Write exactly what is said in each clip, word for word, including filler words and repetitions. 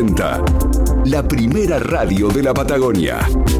ochenta. La primera radio de la Patagonia.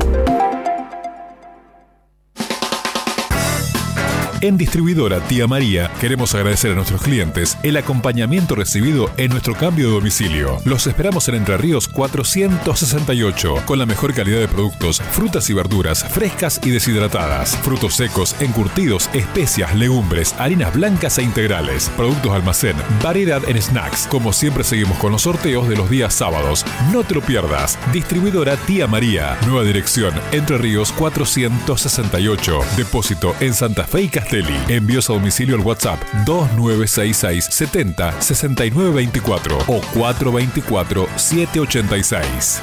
En Distribuidora Tía María queremos agradecer a nuestros clientes el acompañamiento recibido en nuestro cambio de domicilio. Los esperamos en Entre Ríos cuatrocientos sesenta y ocho, con la mejor calidad de productos, frutas y verduras frescas y deshidratadas, frutos secos, encurtidos, especias, legumbres, harinas blancas e integrales, productos de almacén, variedad en snacks. Como siempre seguimos con los sorteos de los días sábados. No te lo pierdas. Distribuidora Tía María. Nueva dirección, Entre Ríos cuatrocientos sesenta y ocho. Depósito en Santa Fe y Castelli. Envíos a domicilio al WhatsApp dos nueve seis seis setenta sesenta y nueve veinticuatro o cuatro veinticuatro siete ochenta y seis.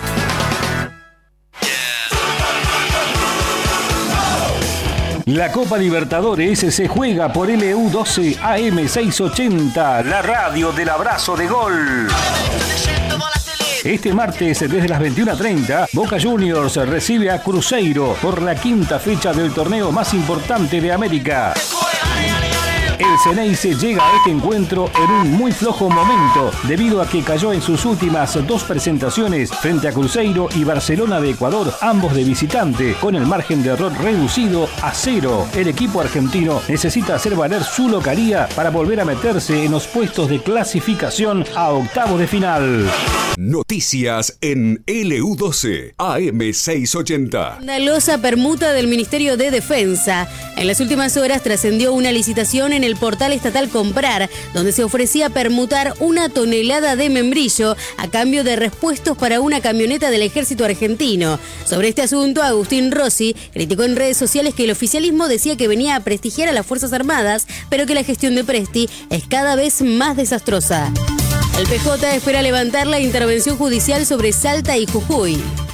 La Copa Libertadores se juega por L U doce A M seiscientos ochenta, la radio del abrazo de gol. Este martes, desde las veintiuna treinta, Boca Juniors recibe a Cruzeiro por la quinta fecha del torneo más importante de América. El Ceneice llega a este encuentro en un muy flojo momento, debido a que cayó en sus últimas dos presentaciones frente a Cruzeiro y Barcelona de Ecuador, ambos de visitante, con el margen de error reducido a cero. El equipo argentino necesita hacer valer su localía para volver a meterse en los puestos de clasificación a octavos de final. Noticias en L U doce A M seiscientos ochenta. Escandalosa permuta del Ministerio de Defensa. En las últimas horas trascendió una licitación en el portal estatal Comprar, donde se ofrecía permutar una tonelada de membrillo a cambio de repuestos para una camioneta del ejército argentino. Sobre este asunto, Agustín Rossi criticó en redes sociales que el oficialismo decía que venía a prestigiar a las Fuerzas Armadas, pero que la gestión de Presti es cada vez más desastrosa. El P J espera levantar la intervención judicial sobre Salta y Jujuy.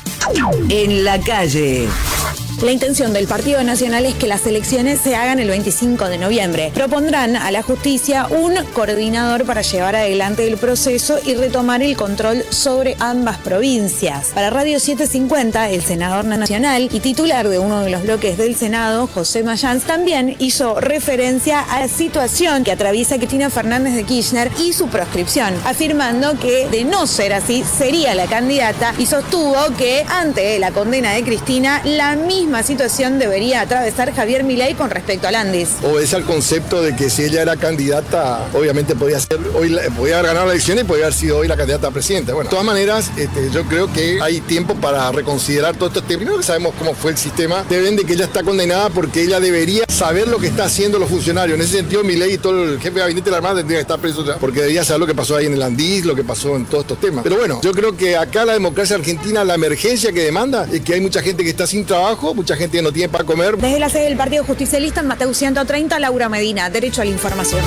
En la calle. La intención del Partido Nacional es que las elecciones se hagan el veinticinco de noviembre. Propondrán a la justicia un coordinador para llevar adelante el proceso y retomar el control sobre ambas provincias. Para Radio setecientos cincuenta, el senador nacional y titular de uno de los bloques del Senado, José Mayans, también hizo referencia a la situación que atraviesa Cristina Fernández de Kirchner y su proscripción, afirmando que, de no ser así, sería la candidata, y sostuvo que, ante la condena de Cristina, la misma situación debería atravesar Javier Milei con respecto a Landis. Obedece al concepto de que si ella era candidata, obviamente podía ser hoy, podía haber ganado la elección y podía haber sido hoy la candidata a presidenta. Bueno, de todas maneras, este, yo creo que hay tiempo para reconsiderar todo esto. Primero que sabemos cómo fue el sistema, deben de que ella está condenada porque ella debería saber lo que está haciendo los funcionarios. En ese sentido, Milei y todo el jefe de gabinete de la Armada tendría que estar preso porque debería saber lo que pasó ahí en el Landis, lo que pasó en todos estos temas. Pero bueno, yo creo que acá la democracia argentina, la emergencia que demanda es que hay mucha gente que está sin trabajo, mucha gente que no tiene para comer. Desde la sede del Partido Justicialista en Mateu ciento treinta, Laura Medina, derecho a la información.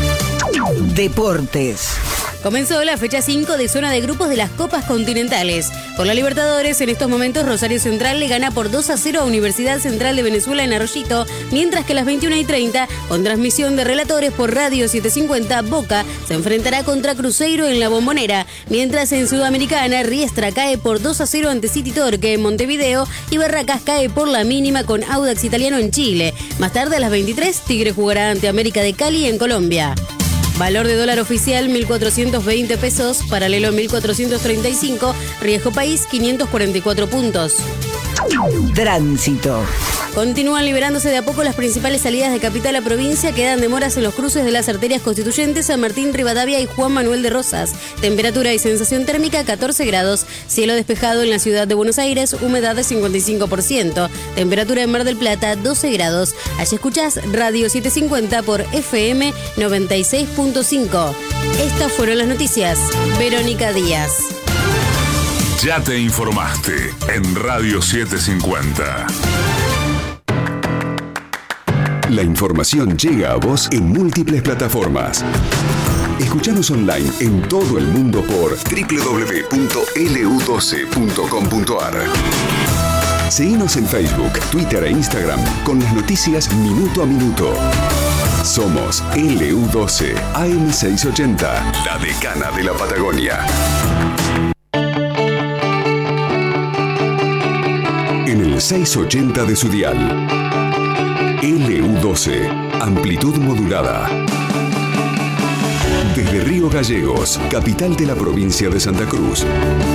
Deportes. Comenzó la fecha cinco de zona de grupos de las Copas Continentales. Por la Libertadores, en estos momentos Rosario Central le gana por dos a cero a Universidad Central de Venezuela en Arroyito, mientras que a las veintiuna y treinta, con transmisión de relatores por Radio setecientos cincuenta, Boca se enfrentará contra Cruzeiro en la Bombonera, mientras en Sudamericana Riestra cae por dos a cero ante City Torque en Montevideo y Barracas cae por la mínima con Audax Italiano en Chile. Más tarde a las veintitrés, Tigre jugará ante América de Cali en Colombia. Valor de dólar oficial mil cuatrocientos veinte pesos, paralelo mil cuatrocientos treinta y cinco, riesgo país quinientos cuarenta y cuatro puntos. Tránsito. Continúan liberándose de a poco las principales salidas de capital a provincia. Quedan demoras en los cruces de las arterias constituyentes San Martín, Rivadavia y Juan Manuel de Rosas. Temperatura y sensación térmica catorce grados. Cielo despejado en la ciudad de Buenos Aires, humedad de cincuenta y cinco por ciento. Temperatura en Mar del Plata doce grados. Allí escuchás Radio setecientos cincuenta por F M noventa y seis punto cinco. Estas fueron las noticias. Verónica Díaz. Ya te informaste en Radio setecientos cincuenta. La información llega a vos en múltiples plataformas. Escuchanos online en todo el mundo por doble u doble u doble u punto l u doce punto com punto a r. Seguinos en Facebook, Twitter e Instagram con las noticias minuto a minuto. Somos L U doce A M seiscientos ochenta, la decana de la Patagonia. En el seiscientos ochenta de su dial. L U doce, amplitud modulada. Desde Río Gallegos, capital de la provincia de Santa Cruz.